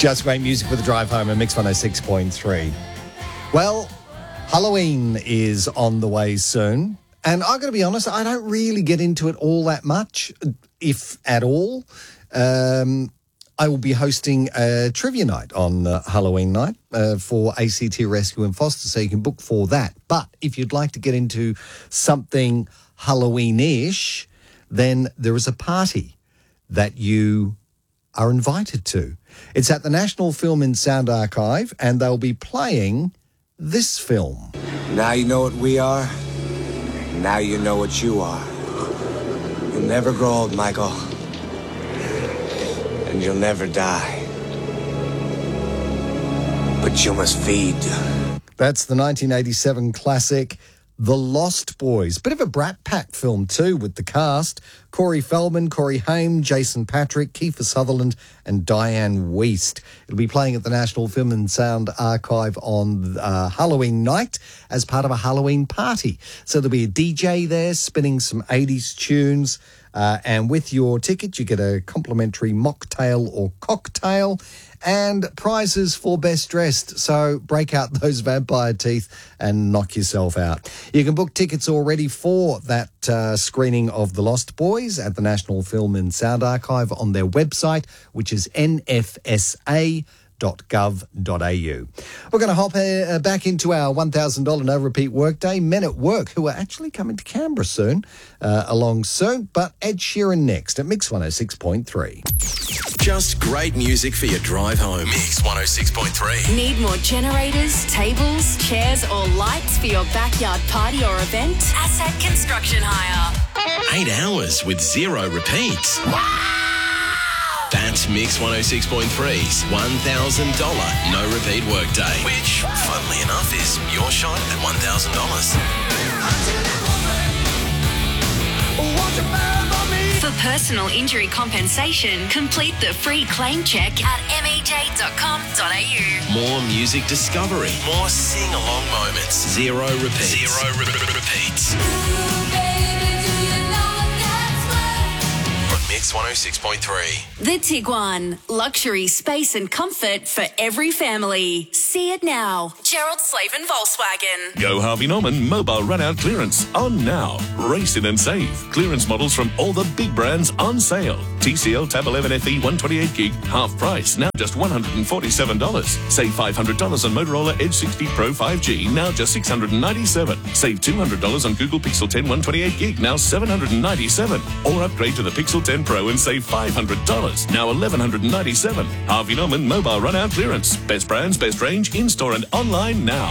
Just great music for the drive home at Mix 106.3. Well, Halloween is on the way soon. And I've got to be honest, I don't really get into it all that much, if at all. I will be hosting a trivia night on Halloween night for ACT Rescue and Foster, so you can book for that. But if you'd like to get into something Halloween-ish, then there is a party that you are invited to. It's at the National Film and Sound Archive, and they'll be playing this film. Now you know what we are. Now you know what you are. You'll never grow old, Michael. And you'll never die. But you must feed. That's the 1987 classic, The Lost Boys. Bit of a Brat Pack film too, with the cast. Corey Feldman, Corey Haim, Jason Patric, Kiefer Sutherland and Diane Wiest. It'll be playing at the National Film and Sound Archive on Halloween night as part of a Halloween party. So there'll be a DJ there spinning some 80s tunes. And with your ticket, you get a complimentary mocktail or cocktail and prizes for best dressed. So break out those vampire teeth and knock yourself out. You can book tickets already for that screening of The Lost Boys at the National Film and Sound Archive on their website, which is nfsa.gov.au. We're going to hop back into our $1,000 no repeat workday. Men at Work, who are actually coming to Canberra soon, along soon. But Ed Sheeran next at Mix 106.3. Just great music for your drive home. Mix 106.3. Need more generators, tables, chairs or lights for your backyard party or event? Asset Construction Hire. 8 hours with zero repeats. That's Mix 106.3's $1,000 no repeat workday, which, funnily enough, is your shot at $1,000. For personal injury compensation, complete the free claim check at mej.com.au. More music discovery, more sing-along moments, zero repeats. Zero repeats. Mix 106.3. The Tiguan. Luxury, space and comfort for every family. See it now. Gerald Slavin Volkswagen. Go Harvey Norman mobile run-out clearance on now. Race in and save. Clearance models from all the big brands on sale. TCL Tab 11 FE 128 gig, half price, now just $147. Save $500 on Motorola Edge 60 Pro 5G, now just $697. Save $200 on Google Pixel 10 128 gig, now $797. Or upgrade to the Pixel 10 Pro and save $500, now $1,197. Harvey Norman mobile run-out clearance. Best brands, best range, in-store and online now.